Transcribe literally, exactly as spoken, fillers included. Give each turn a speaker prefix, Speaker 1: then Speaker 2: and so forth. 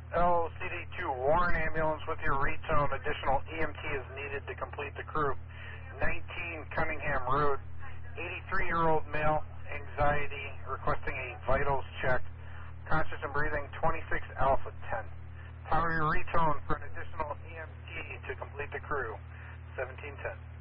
Speaker 1: L C D two Warren ambulance with your retone. Additional E M T is needed to complete the crew. nineteen Cunningham Road. eighty-three-year-old male, anxiety, requesting a vitals check. Conscious and breathing, twenty-six Alpha ten. Power your retone for an additional E M T to complete the crew. seventeen ten.